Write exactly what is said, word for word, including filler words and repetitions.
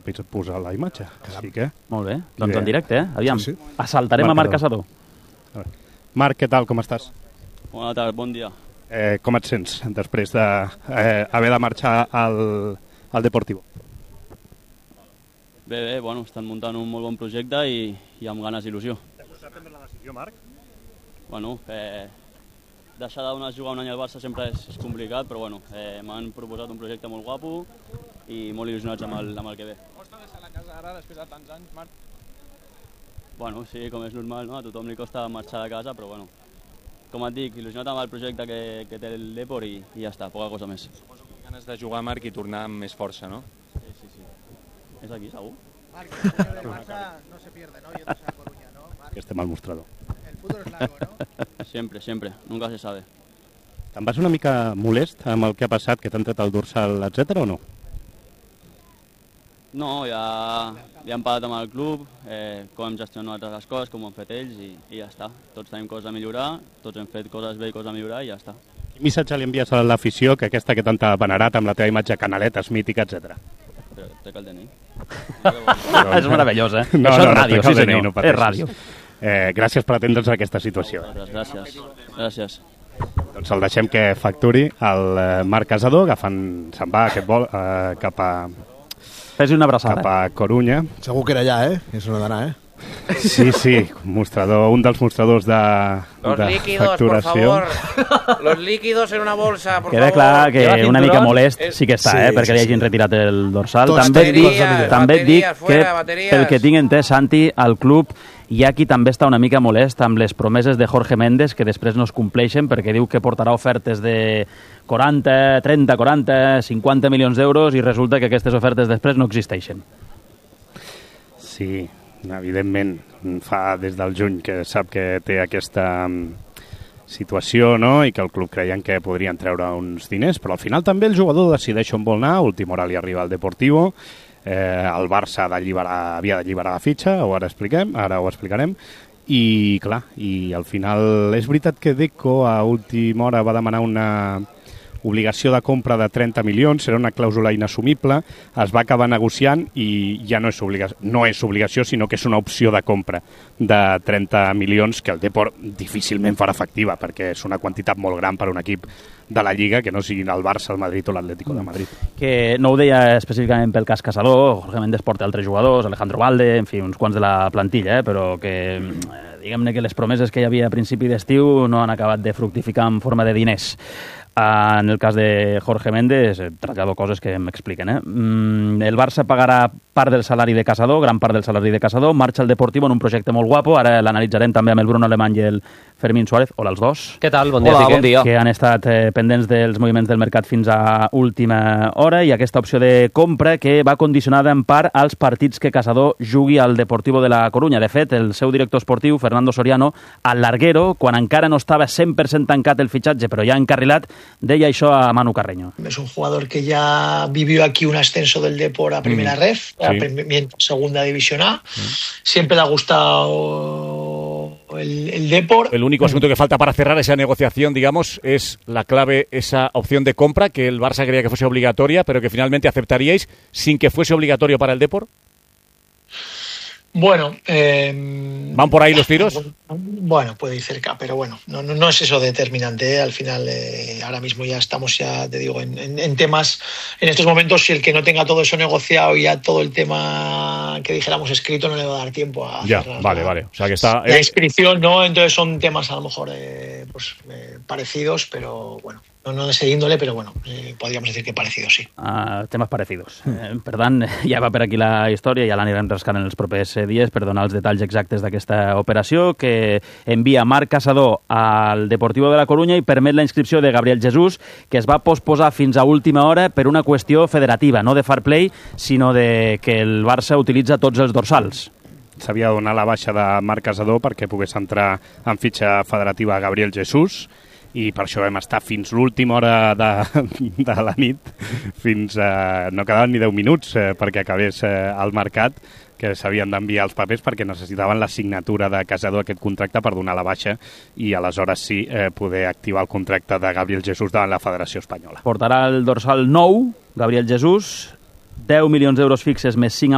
posar la imatge. Així que... Molt bé, doncs en directe, eh? Aviam, sí, sí. assaltarem a Marc Caçador. Marc, què tal, com estàs? Bona tarda, bon dia. Eh, com et sents després d'haver de, eh, de marxar al, al Deportivo? Bé, bé, bueno, estan muntant un molt bon projecte i, i amb ganes i il·lusió. T'ha costat també la decisió, Marc? Bueno, eh, deixar de jugar un any al Barça sempre és, és complicat, però bueno, eh, m'han proposat un projecte molt guapo i molt il·lusionats amb el, amb el que ve. Costa deixar la casa ara després de tants anys, Marc? Bueno, sí, com és normal, no? A tothom li costa marxar de casa, però bueno, com et dic, il·lusionat amb el projecte que, que té el Depor i, i ja està, poca cosa més. Suposo que ganes de jugar, Marc, i tornar amb més força, no? Sí, sí, sí. És aquí, segur? Marc, el sueño del Barça no se pierde, ¿no? Yéndose a Coruña, ¿no? Marc, Que estem al mostrador. el fútbol es largo, ¿no? Siempre, siempre, nunca se sabe. Te'n vas una mica molest amb el que ha passat, que t'han tret el dorsal, etcètera, o no? No, ja, ja hem parlat amb el club, eh, com hem gestionat les coses, com ho han fet ells i, i ja està. Tots tenim coses a millorar, tots hem fet coses bé i coses a millorar i ja està. Quin missatge li envies a l'afició, que aquesta que t'ha venerat amb la teva imatge canaletes, mítica, etcètera? Però té que el D N I. És meravellós, eh? No, Això no, és ràdio, no, sí no, senyor, no és pateixis. ràdio. Eh, gràcies per atendre'ns a aquesta situació. Gràcies, gràcies. gràcies. Doncs el deixem que facturi el eh, Marc Caçador, agafant, se'n va aquest vol eh, cap a... Fes una abraçada. Cap a Corunya. Segur que era allà, eh? És una d'anar, eh? Sí, sí, mostrador, un dels mostradors de, Los de líquidos, facturació. por favor. Los líquidos en una bolsa, por Queda favor. clar que una mica molest És- sí que està, Sí, eh, perquè sí, li hagin sí. retirat el dorsal. Tots També et tenim dic, coses a millorar. també et dic Bateries, que, fuera, bateries. pel que tinc entès, Santi, al club hi ha qui també està una mica molest amb les promeses de Jorge Méndez que després no es compleixen perquè diu que portarà ofertes de quaranta, trenta, quaranta, cinquanta milions d'euros i resulta que aquestes ofertes després no existeixen. Sí, evidentment, fa des del juny que sap que té aquesta mm, situació, no?, i que el club creien que podrien treure uns diners, però al final també el jugador decideix on vol anar, a última hora li arriba al Deportivo, eh, el Barça ha d'alliberar, havia d'alliberar la fitxa, ho ara expliquem, ara ho explicarem, i clar, i al final és veritat que Deco a última hora va demanar una obligació de compra de trenta milions, era una clàusula inassumible, es va acabar negociant i ja no és, obliga no és obligació, sinó que és una opció de compra de trenta milions que el Depor difícilment farà efectiva, perquè és una quantitat molt gran per a un equip de la Lliga que no siguin el Barça, el Madrid o l'Atlético de Madrid. Que no ho deia específicament pel cas Caçador, Jorge Méndez porta altres jugadors, Alejandro Valde, en fi, uns quants de la plantilla, eh, però que eh, diguem-ne que les promeses que hi havia a principi d'estiu no han acabat de fructificar en forma de diners. En el cas de Jorge Méndez, trasllado coses que m'expliquen. Eh? El Barça pagarà part del salari de Caçador, gran part del salari de Caçador, marxa al Deportivo en un projecte molt guapo, ara l'analitzarem també amb el Bruno Alemany i el Fermín Suárez, hola els dos. Què tal? Bon dia, Hola, Piqué. bon dia. Que han estat eh, pendents dels moviments del mercat fins a última hora i aquesta opció de compra que va condicionada en part als partits que Caçador jugui al Deportivo de la Corunya. De fet, el seu director esportiu, Fernando Soriano, al Larguero, quan encara no estava cent per cent tancat el fitxatge, però ja encarrilat, deia això a Manu Carreño. Es un jugador que ya vivió aquí un ascenso del Depor a Primera Mm, Ref, a sí. prim- Segunda División A. Siempre le ha gustado el, el Depor. El único asunto que falta para cerrar esa negociación, digamos, es la clave, esa opción de compra que el Barça quería que fuese obligatoria, pero que finalmente aceptaríais sin que fuese obligatorio para el Depor. Bueno, eh, ¿Van por ahí los tiros? Bueno, puede ir cerca, pero bueno, no, no, no es eso determinante, ¿eh? Al final, eh, ahora mismo ya estamos, ya te digo, en, en, en temas, en estos momentos, si el que no tenga todo eso negociado y ya todo el tema que dijéramos escrito no le va a dar tiempo a Ya, cerrar vale, la, vale. O sea que está... la eh, inscripción, ¿no? Entonces son temas a lo mejor eh, pues, eh, parecidos, pero bueno, no, no de esa índole, pero bueno, eh, podríamos decir que parecidos, sí. Uh, temes parecidos. Eh, per tant, ja va per aquí la història, ja l'anirem rascant en els propers eh, dies per donar els detalls exactes d'aquesta operació que envia Marc Caçador al Deportivo de la Corunya i permet la inscripció de Gabriel Jesús, que es va posposar fins a última hora per una qüestió federativa, no de fair play, sinó de que el Barça utilitza tots els dorsals. S'havia de donar la baixa de Marc Caçador perquè pogués entrar en fitxa federativa Gabriel Jesús, i per això vam estar fins l'última hora de, de la nit, fins a, no quedaven ni deu minuts eh, perquè acabés eh, el mercat, que s'havien d'enviar els papers perquè necessitaven la signatura de Caçador aquest contracte per donar la baixa i aleshores sí eh, poder activar el contracte de Gabriel Jesús davant la Federació Espanyola. Portarà el dorsal nou, Gabriel Jesús, deu milions d'euros fixes més cinc